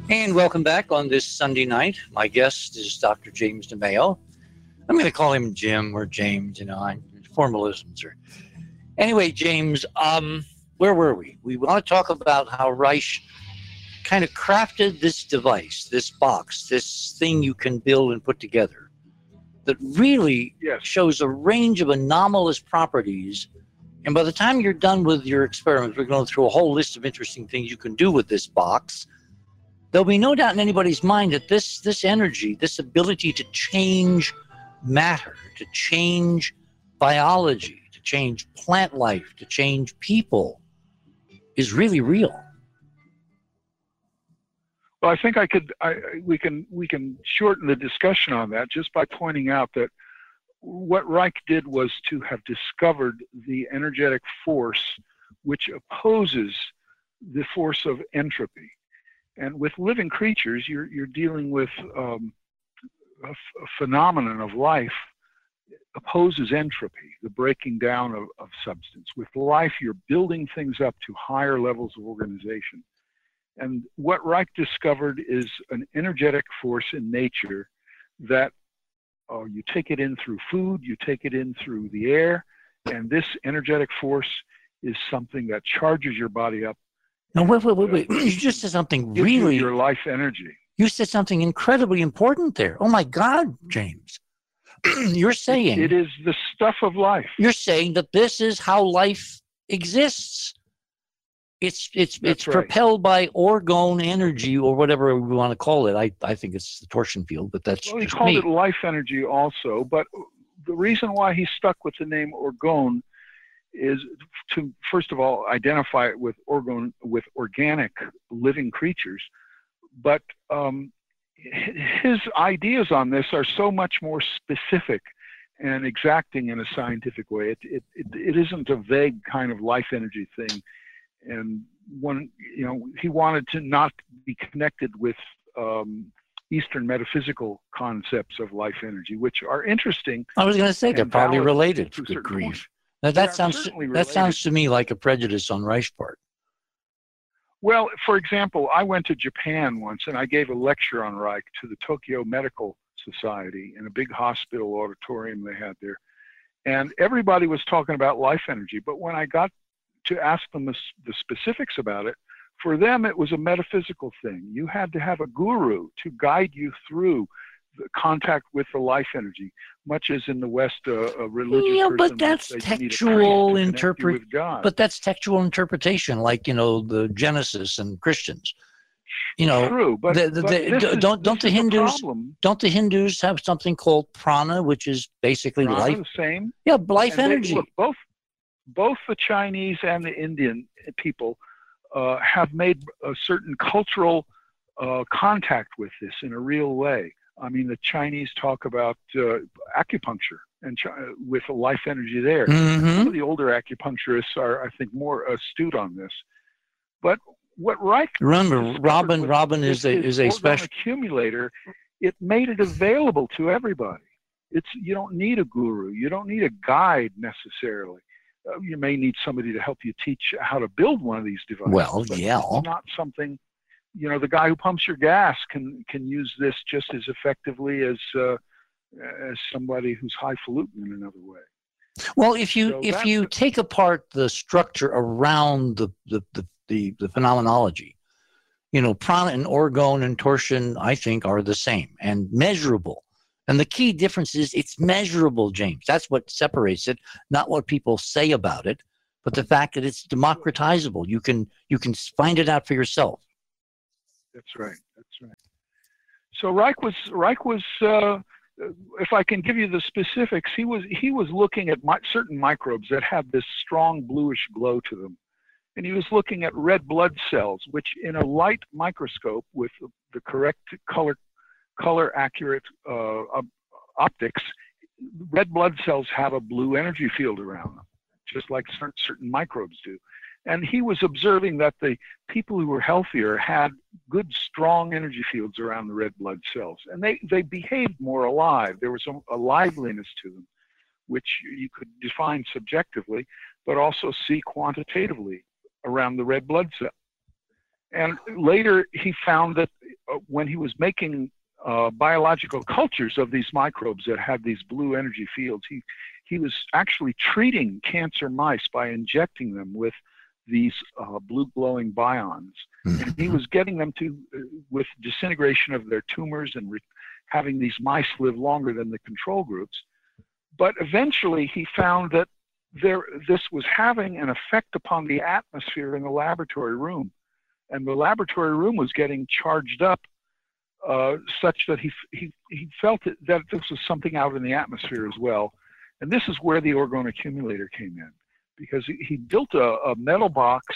And welcome back on this Sunday night. My guest is Dr. James DeMayo. I'm going to call him Jim or James, formalisms. Anyway, James, where were we? We want to talk about how Reich kind of crafted this device, this box, this thing you can build and put together that really shows a range of anomalous properties. And by the time you're done with your experiments, we're going through a whole list of interesting things you can do with this box. There'll be no doubt in anybody's mind that this energy, this ability to change matter, to change biology, to change plant life, to change people, is really real. Well, I think we can shorten the discussion on that just by pointing out that what Reich did was to have discovered the energetic force which opposes the force of entropy. And with living creatures, you're dealing with a phenomenon of life opposes entropy, the breaking down of substance. With life, you're building things up to higher levels of organization. And what Reich discovered is an energetic force in nature that you take it in through food, you take it in through the air, and this energetic force is something that charges your body up. No, wait. You just said something really... your life energy. You said something incredibly important there. Oh, my God, James. You're saying... It is the stuff of life. You're saying that this is how life exists. It's right. Propelled by orgone energy or whatever we want to call it. I think it's the torsion field, but that's he called it life energy also. But the reason why he stuck with the name orgone is to, first of all, identify it with organic living creatures. But his ideas on this are so much more specific and exacting in a scientific way. It isn't a vague kind of life energy thing. And he wanted to not be connected with Eastern metaphysical concepts of life energy, which are interesting. I was going to say they're probably related. Good grief! Now that sounds to me like a prejudice on Reich's part. Well, for example, I went to Japan once and I gave a lecture on Reich to the Tokyo Medical Society in a big hospital auditorium they had there, and everybody was talking about life energy. But when I got to ask them the specifics about it, for them it was a metaphysical thing. You had to have a guru to guide you through the contact with the life energy, much as in the West a religious person but that's textual interpretation. But that's textual interpretation, like the Genesis and Christians. True, but don't the Hindus have something called prana, which is basically prana, life? The same. Yeah, life energy. Look, both the Chinese and the Indian people have made a certain cultural contact with this in a real way. I mean, the Chinese talk about acupuncture and with a life energy there. Mm-hmm. Some of the older acupuncturists are, I think, more astute on this. But what Reich remember, Robin is a special accumulator. It made it available to everybody. You don't need a guru. You don't need a guide necessarily. You may need somebody to help you teach how to build one of these devices. Well, yeah. It's not something, the guy who pumps your gas can use this just as effectively as somebody who's highfalutin in another way. Well, if you take apart the structure around the phenomenology, prana and orgone and torsion, I think, are the same and measurable. And the key difference is it's measurable, James. That's what separates it, not what people say about it, but the fact that it's democratizable. You can find it out for yourself. That's right. So Reich was if I can give you the specifics, he was looking at certain microbes that had this strong bluish glow to them. And he was looking at red blood cells, which in a light microscope with the correct color accurate optics, red blood cells have a blue energy field around them, just like certain microbes do. And he was observing that the people who were healthier had good, strong energy fields around the red blood cells. And they behaved more alive. There was a liveliness to them, which you could define subjectively, but also see quantitatively around the red blood cell. And later he found that when he was making biological cultures of these microbes that had these blue energy fields, he was actually treating cancer mice by injecting them with these blue glowing bions. And he was getting them to, with disintegration of their tumors and having these mice live longer than the control groups. But eventually he found that this was having an effect upon the atmosphere in the laboratory room. And the laboratory room was getting charged up such that he felt that this was something out in the atmosphere as well. And this is where the orgone accumulator came in, because he built a metal box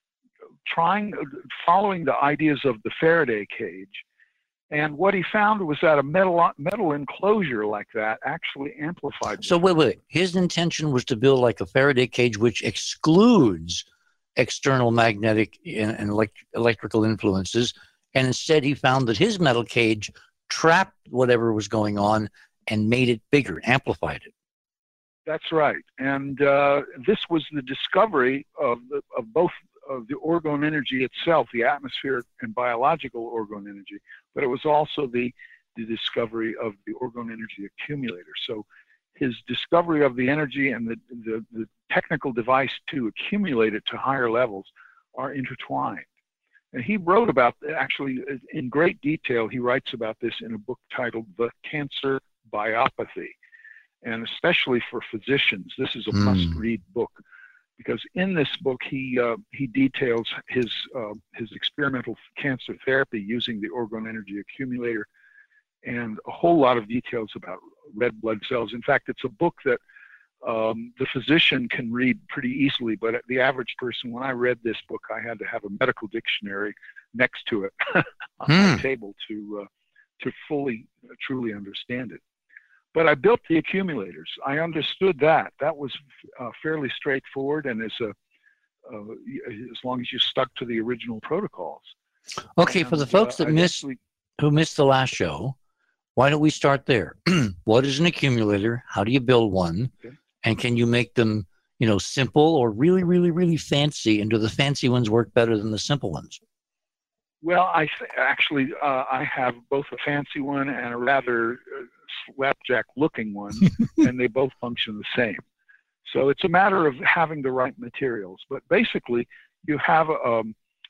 following the ideas of the Faraday cage. And what he found was that a metal enclosure like that actually amplified. So wait. His intention was to build like a Faraday cage, which excludes external magnetic and electrical influences. And instead he found that his metal cage trapped whatever was going on and made it bigger, amplified it. That's right. And this was the discovery of both of the orgone energy itself, the atmospheric and biological orgone energy, but it was also the discovery of the orgone energy accumulator. So his discovery of the energy and the technical device to accumulate it to higher levels are intertwined. And he wrote about, actually in great detail, he writes about this in a book titled The Cancer Biopathy. And especially for physicians, this is a must-read book, because in this book he details his experimental cancer therapy using the orgone energy accumulator, and a whole lot of details about red blood cells. In fact, it's a book that the physician can read pretty easily, but the average person, when I read this book, I had to have a medical dictionary next to it on my table to truly understand it. But I built the accumulators. I understood that. That was fairly straightforward, and as long as you stuck to the original protocols. Okay, for the folks that who missed the last show, why don't we start there? What is an accumulator? How do you build one? Okay. And can you make them, simple or really, really, really fancy? And do the fancy ones work better than the simple ones? Well, I have both a fancy one and a rather slapjack-looking one, and they both function the same. So it's a matter of having the right materials. But basically, you have a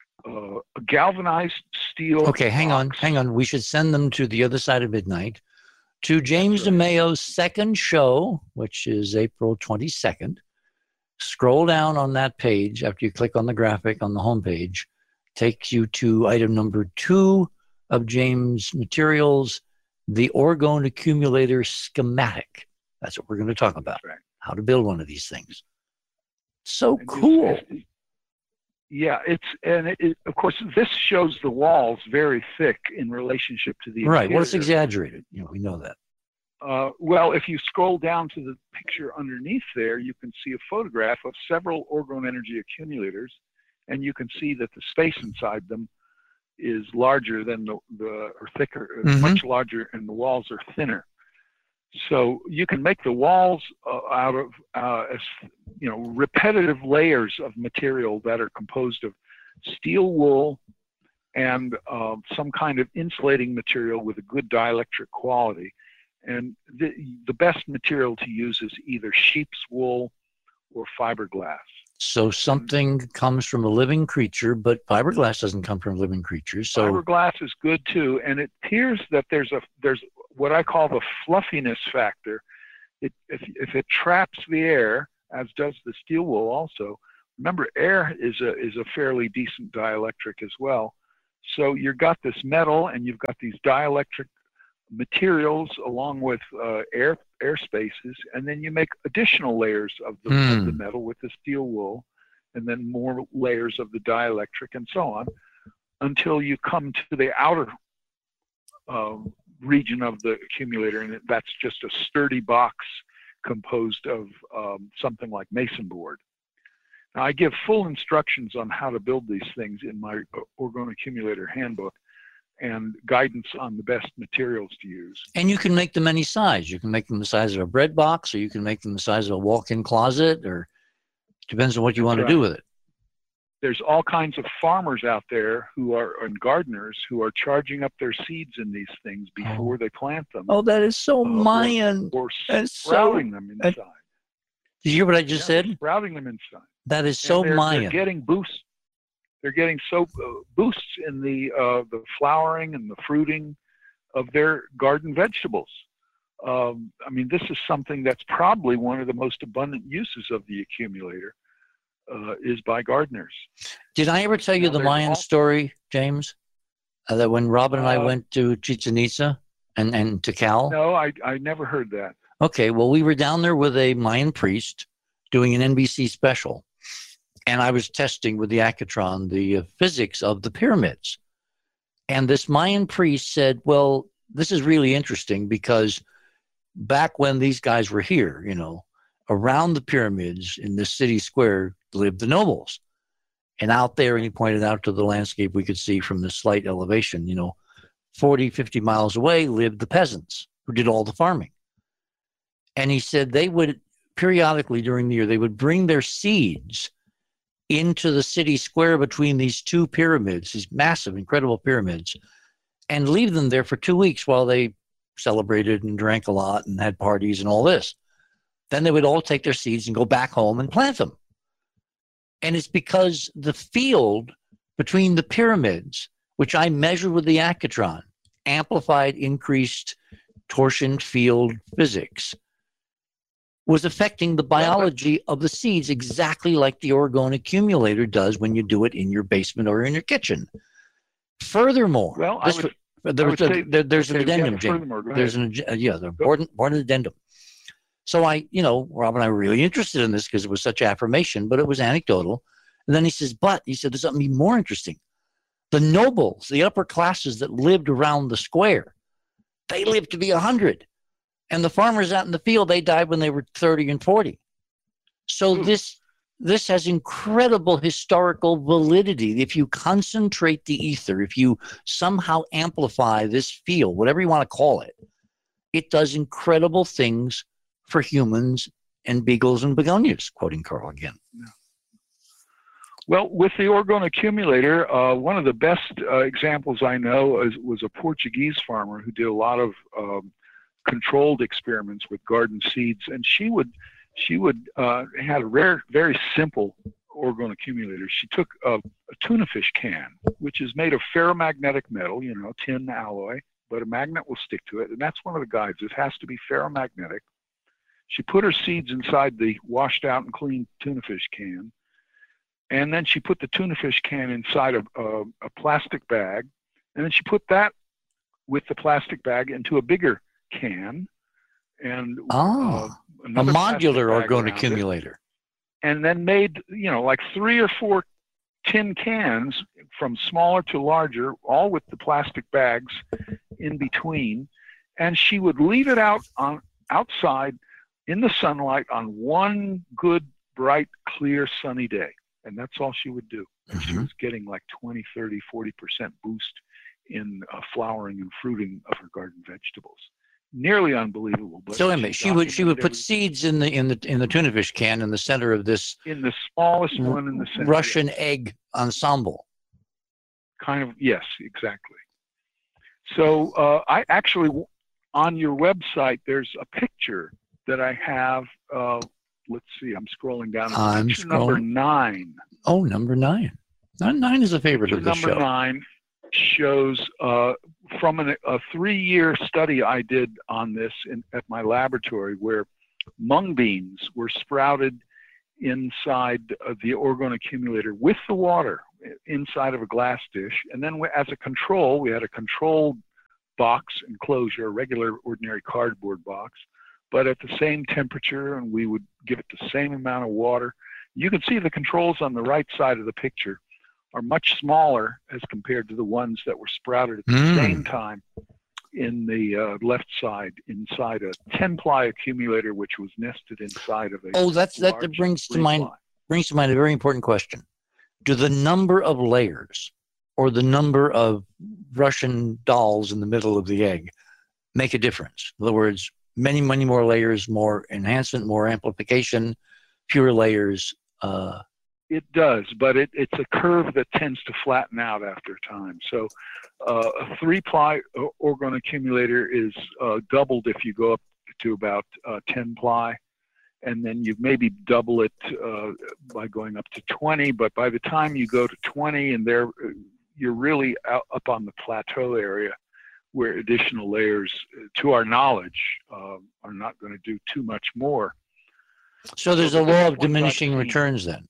galvanized steel. Okay, hang on. We should send them to The Other Side of Midnight, to James DeMayo's second show, which is April 22nd. Scroll down on that page after you click on the graphic on the homepage. Takes you to item number 2 of James' materials, the orgone accumulator schematic. That's what we're going to talk about. Right. How to build one of these things. So cool. Yeah, of course, this shows the walls very thick in relationship to the right. Well, it's exaggerated. We know that. Well, if you scroll down to the picture underneath there, you can see a photograph of several orgone energy accumulators, and you can see that the space inside them is larger than or thicker, much larger, and the walls are thinner. So you can make the walls out of repetitive layers of material that are composed of steel wool and some kind of insulating material with a good dielectric quality. And the best material to use is either sheep's wool or fiberglass. So something comes from a living creature, but fiberglass doesn't come from living creatures. So fiberglass is good too, and it appears that there's what I call the fluffiness factor. If it traps the air, as does the steel wool also. Remember, air is a fairly decent dielectric as well. So you've got this metal, and you've got these dielectric materials along with air spaces, and then you make additional layers of the metal with the steel wool, and then more layers of the dielectric, and so on, until you come to the outer region of the accumulator, and that's just a sturdy box composed of something like mason board. Now, I give full instructions on how to build these things in my orgone accumulator handbook, and guidance on the best materials to use. And you can make them any size. You can make them the size of a bread box, or you can make them the size of a walk-in closet, or depends on what you want to do with it. there's all kinds of farmers out there and gardeners who are charging up their seeds in these things before they plant them. Oh, that is so Mayan. Or sprouting them inside. Did you hear what I just said? Sprouting them inside. That is so Mayan. They're getting boosts. They're getting boosts in the flowering and the fruiting of their garden vegetables. I mean, this is something that's probably one of the most abundant uses of the accumulator, is by gardeners. Did I ever tell you the Mayan story, James? That when Robin and I went to Chichen Itza and Tikal? No, I never heard that. Okay, well, we were down there with a Mayan priest doing an NBC special, and I was testing with the Accutron the physics of the pyramids. And this Mayan priest said, well, this is really interesting because back when these guys were here, you know, around the pyramids in the city square lived the nobles. And out there, and he pointed out to the landscape we could see from the slight elevation, you know, 40, 50 miles away lived the peasants who did all the farming. And he said they would periodically during the year, they would bring their seeds into the city square between these two pyramids, these massive, incredible pyramids, and leave them there for 2 weeks while they celebrated and drank a lot and had parties and all this. Then they would all take their seeds and go back home and plant them. And it's because the field between the pyramids, which I measured with the Accutron, amplified increased torsion field physics, was affecting the biology of the seeds exactly like the orgone accumulator does when you do it in your basement or in your kitchen. Furthermore, there's an addendum, Jim. There's an the important addendum. So Rob and I were really interested in this because it was such affirmation, but it was anecdotal. And then he says, there's something even more interesting. The nobles, the upper classes that lived around the square, they lived to be 100. And the farmers out in the field, they died when they were 30 and 40. So this has incredible historical validity. If you concentrate the ether, if you somehow amplify this field, whatever you want to call it, it does incredible things for humans and beagles and begonias, quoting Carl again. Yeah. Well, with the orgone accumulator, one of the best examples I know was a Portuguese farmer who did a lot of controlled experiments with garden seeds, and she had a very simple orgone accumulator. She took a tuna fish can, which is made of ferromagnetic metal, tin alloy, but a magnet will stick to it, and that's one of the guides. It has to be ferromagnetic. She put her seeds inside the washed out and clean tuna fish can, and then she put the tuna fish can inside a plastic bag, and then she put that with the plastic bag into a bigger can, and a modular orgone accumulator, and then made like 3 or 4 tin cans from smaller to larger, all with the plastic bags in between, and she would leave it outside in the sunlight on one good, bright, clear, sunny day. And that's all she would do. And she was getting like 20, 30, 40% boost in flowering and fruiting of her garden vegetables. Nearly unbelievable. But so she would put seeds in the tuna fish can in the center of this, in the smallest one in the center, Russian egg ensemble. Kind of, yes, exactly. So I actually, on your website, there's a picture that I have. Let's see, I'm scrolling down. Number 9. Oh, number 9. 9 is a favorite of the show. Number 9 shows from a 3-year study I did on this at my laboratory, where mung beans were sprouted inside the orgone accumulator with the water inside of a glass dish. And then as a control, we had a control box enclosure, a regular ordinary cardboard box, but at the same temperature, and we would give it the same amount of water. You can see the controls on the right side of the picture are much smaller as compared to the ones that were sprouted at the same time in the left side, inside a 10-ply accumulator, which was nested inside of a that brings to mind a very important question. Do the number of layers or the number of Russian dolls in the middle of the egg make a difference? In other words, many, many more layers, more enhancement, more amplification, fewer layers, It does, but it's a curve that tends to flatten out after time. So a 3-ply orgone accumulator is doubled if you go up to about 10-ply, and then you maybe double it by going up to 20. But by the time you go to 20, and there you're really up on the plateau area, where additional layers, to our knowledge, are not going to do too much more. So there's a law of diminishing returns then.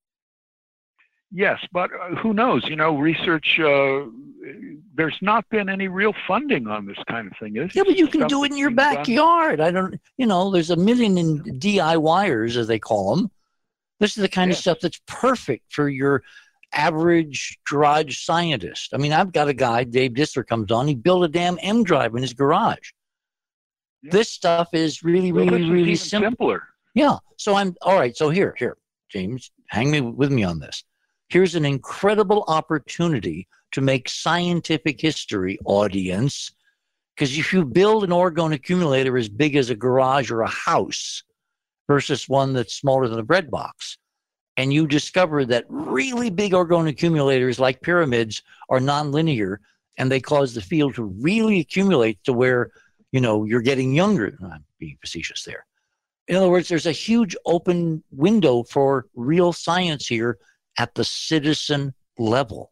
Yes, but who knows? You know, research, there's not been any real funding on this kind of thing. Yeah, but you can do it in your backyard. I don't, you know, there's a million DIYers, as they call them. This is the kind of stuff that's perfect for your average garage scientist. I mean, I've got a guy, Dave Disler comes on, he built a damn M drive in his garage. Yeah. This stuff is really simpler. Yeah. So I'm, all right, so here, James, hang with me on this. Here's an incredible opportunity to make scientific history, audience, because if you build an orgone accumulator as big as a garage or a house versus one that's smaller than a bread box, and you discover that really big orgone accumulators like pyramids are nonlinear and they cause the field to really accumulate to where, you know, you're getting younger. I'm being facetious there. In other words, there's a huge open window for real science here at the citizen level.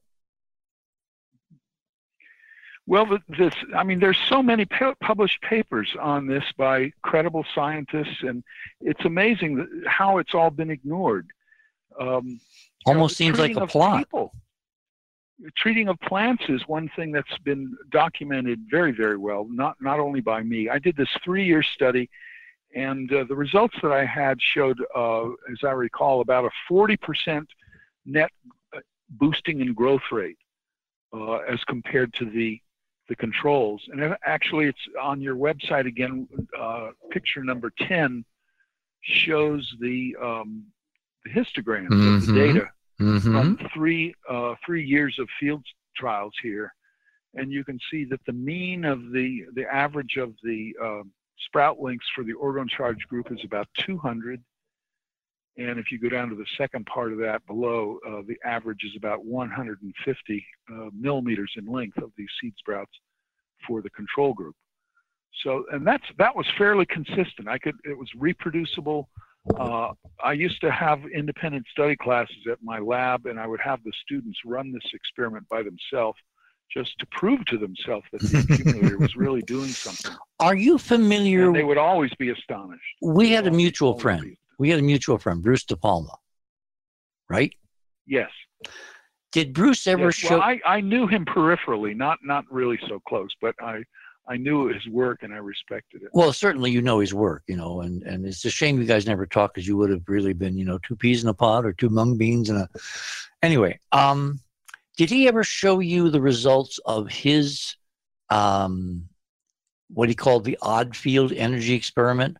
Well, there's so many published papers on this by credible scientists, and it's amazing how it's all been ignored. Almost seems like a plot. Treating of plants is one thing that's been documented very, very well, not only by me. I did this 3-year study, and the results that I had showed, as I recall, about a 40% net boosting in growth rate as compared to the controls. And actually, it's on your website again. Picture number 10 shows the histograms of the data from three years of field trials here, and you can see that the mean of the average of the sprout lengths for the orgone charge group is about 200. And if you go down to the second part of that below, the average is about 150 millimeters in length of these seed sprouts for the control group. So, and that was fairly consistent. It was reproducible. I used to have independent study classes at my lab, and I would have the students run this experiment by themselves just to prove to themselves that the accumulator was really doing something. Are you familiar? And they would always be astonished. We had a mutual friend. We had a mutual friend, Bruce De Palma, right? Yes. Did Bruce ever show? Well, I knew him peripherally, not really so close, but I knew his work and I respected it. Well, certainly you know his work, you know, and it's a shame you guys never talked, because you would have really been, you know, 2 peas in a pod or 2 mung beans in a. Anyway, did he ever show you the results of his what he called the odd field energy experiment?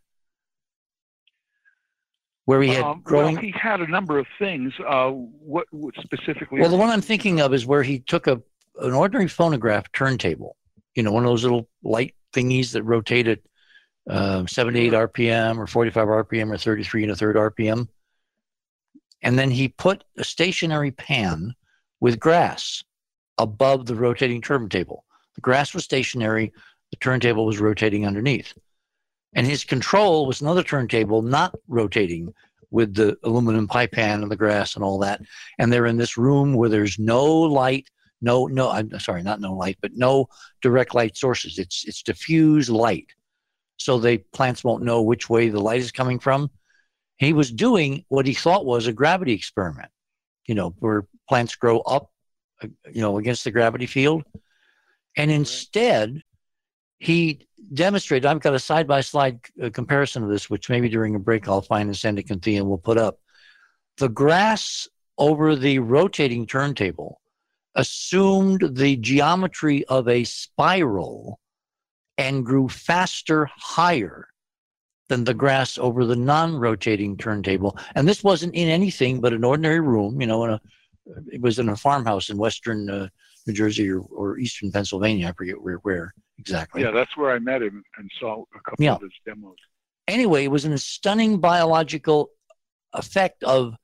Where he had growing. Well, he had a number of things. What specifically? Well, the one I'm thinking of is where he took an ordinary phonograph turntable, you know, one of those little light thingies that rotate at 78 RPM or 45 RPM or 33 1/3 RPM. And then he put a stationary pan with grass above the rotating turntable. The grass was stationary. The turntable was rotating underneath. And his control was another turntable not rotating with the aluminum pie pan and the grass and all that. And they're in this room where there's no light, I'm sorry, not no light, but no direct light sources. It's diffuse light. So the plants won't know which way the light is coming from. He was doing what he thought was a gravity experiment, you know, where plants grow up, you know, against the gravity field. And instead, he demonstrated, I've got a side-by-side comparison of this, which maybe during a break I'll find and send to Cynthia and we'll put up. The grass over the rotating turntable assumed the geometry of a spiral and grew faster, higher than the grass over the non-rotating turntable. And this wasn't in anything but an ordinary room, you know, it was in a farmhouse in western New Jersey or eastern Pennsylvania. I forget where exactly. Yeah, that's where I met him and saw a couple of his demos. Anyway, it was a stunning biological effect of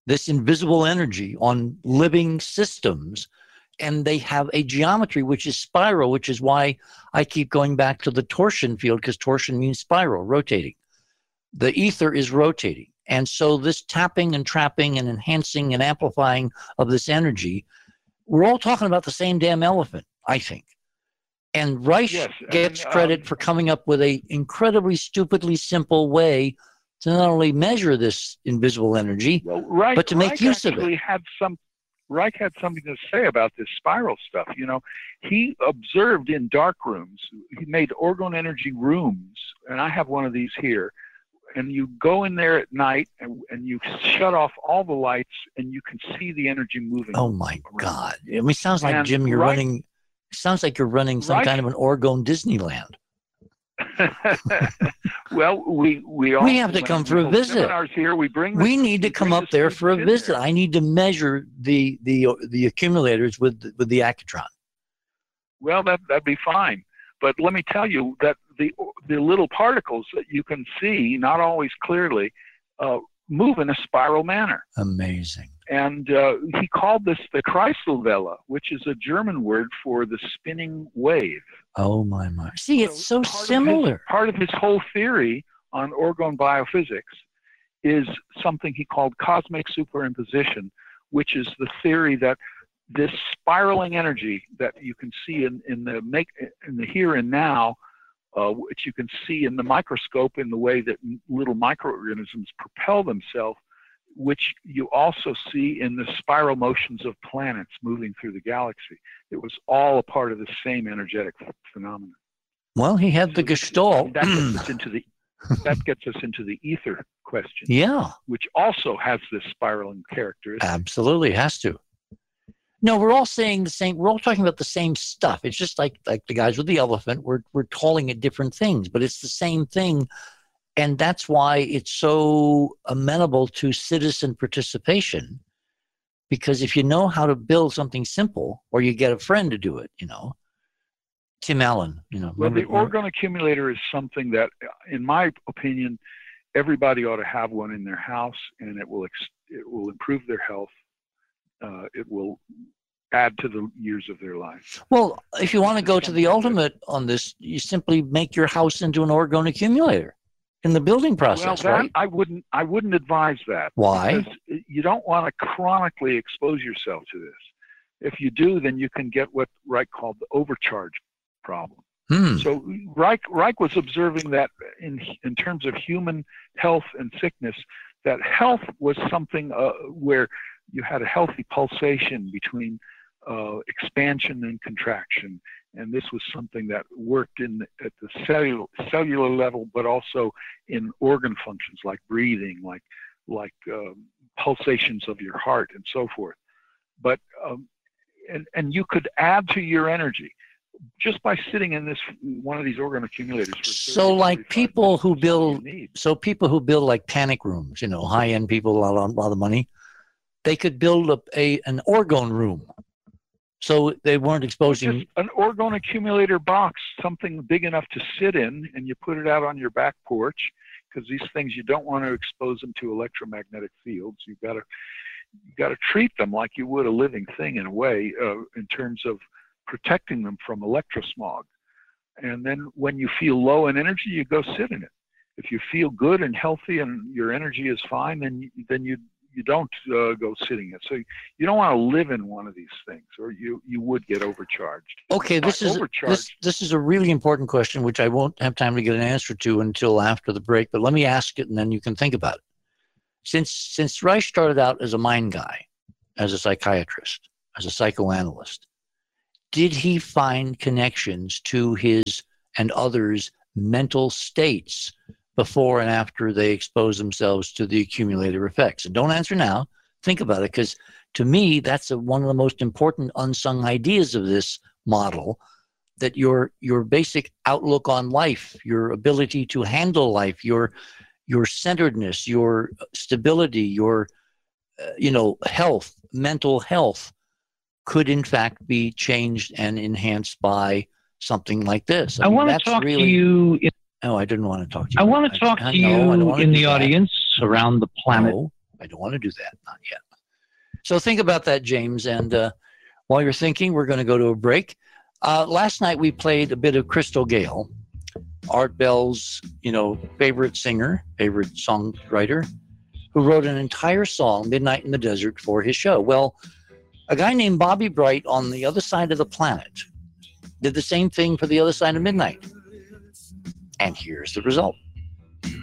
this invisible energy on living systems, and they have a geometry which is spiral, which is why I keep going back to the torsion field, because torsion means spiral, rotating. The ether is rotating. And so this tapping and trapping and enhancing and amplifying of this energy, we're all talking about the same damn elephant, I think. And Reich gets credit for coming up with a incredibly stupidly simple way to not only measure this invisible energy, but to make use of it. Reich had something to say about this spiral stuff. You know, he observed in dark rooms. He made orgone energy rooms, and I have one of these here. And you go in there at night, and you shut off all the lights, and you can see the energy moving. Oh my God! I mean, it sounds like, Jim, you're running. Sounds like you're running some kind of an orgone Disneyland. Well, we have to come for a visit. Here, we need to come up there for a visit. I need to measure the accumulators with the Accutron. Well, that'd be fine. But let me tell you that the little particles that you can see, not always clearly, move in a spiral manner. Amazing. And he called this the Kreiselwelle, which is a German word for the spinning wave. Oh, my. See, it's so similar. Part of his whole theory on orgone biophysics is something he called cosmic superimposition, which is the theory that this spiraling energy that you can see in the here and now, which you can see in the microscope in the way that little microorganisms propel themselves, which you also see in the spiral motions of planets moving through the galaxy. It was all a part of the same energetic phenomenon. Well, he had the Gestalt. That gets us into the ether question. Yeah. Which also has this spiraling characteristic. Absolutely has to. No, we're all saying the same. We're all talking about the same stuff. It's just like the guys with the elephant. We're calling it different things, but it's the same thing. And that's why it's so amenable to citizen participation, because if you know how to build something simple, or you get a friend to do it, Tim Allen, Well, the orgone accumulator is something that, in my opinion, everybody ought to have one in their house, and it will improve their health. It will add to the years of their life. Well, if you want to go to the ultimate on this, you simply make your house into an orgone accumulator in the building process, right? I wouldn't advise that. Why? Because you don't want to chronically expose yourself to this. If you do, then you can get what Reich called the overcharge problem. So Reich was observing that in terms of human health and sickness, that health was something where you had a healthy pulsation between expansion and contraction. And this was something that worked at the cellular level, but also in organ functions like breathing, like pulsations of your heart and so forth. But and you could add to your energy just by sitting in one of these orgone accumulators. So like people who build like panic rooms, high-end people, a lot of money, they could build an orgone room. So they weren't exposing... Just an orgone accumulator box, something big enough to sit in, and you put it out on your back porch, because these things, you don't want to expose them to electromagnetic fields. You've got to treat them like you would a living thing in a way, in terms of protecting them from electrosmog. And then when you feel low in energy, you go sit in it. If you feel good and healthy and your energy is fine, then you don't go sitting it. So you don't want to live in one of these things, or you would get overcharged. Okay, this is a really important question, which I won't have time to get an answer to until after the break, but let me ask it and then you can think about it. Since Reich started out as a mind guy, as a psychiatrist, as a psychoanalyst, did he find connections to his and others' mental states before and after they expose themselves to the accumulator effects? And don't answer now. Think about it, because to me, that's one of the most important unsung ideas of this model, that your basic outlook on life, your ability to handle life, your centeredness, your stability, your health, mental health, could in fact be changed and enhanced by something like this. I want to talk to you. No, I didn't want to talk to you. I want to talk to you in the audience around the planet. I don't want to do that. Not yet. So think about that, James. And while you're thinking, we're going to go to a break. Last night we played a bit of Crystal Gayle, Art Bell's, favorite singer, favorite songwriter, who wrote an entire song, Midnight in the Desert, for his show. Well, a guy named Bobby Bright on the other side of the planet did the same thing for the other side of midnight. And here's the result.